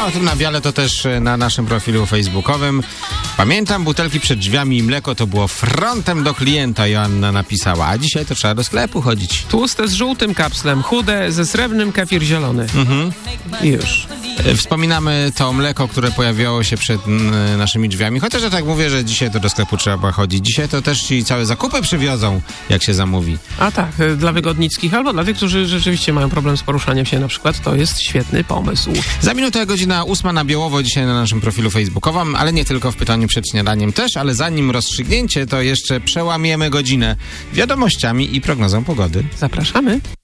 o tym na wiele to też na naszym profilu facebookowym. Pamiętam, butelki przed drzwiami i mleko to było frontem do klienta, Joanna napisała. A dzisiaj to trzeba do sklepu chodzić. Tłuste z żółtym kapslem, chude ze srebrnym, kefir zielony. I już. Wspominamy to mleko, które pojawiało się przed naszymi drzwiami. Chociaż ja tak mówię, że dzisiaj to do sklepu trzeba chodzić. Dzisiaj to też ci całe zakupy przywiozą, jak się zamówi. A tak, dla wygodnickich albo dla tych, którzy rzeczywiście mają problem z poruszaniem się na przykład, to jest świetny pomysł. Za minutę godzina 8 na Białowo dzisiaj na naszym profilu facebookowym, ale nie tylko w pytaniu przed śniadaniem też, ale zanim rozstrzygnięcie, to jeszcze przełamiemy godzinę wiadomościami i prognozą pogody. Zapraszamy.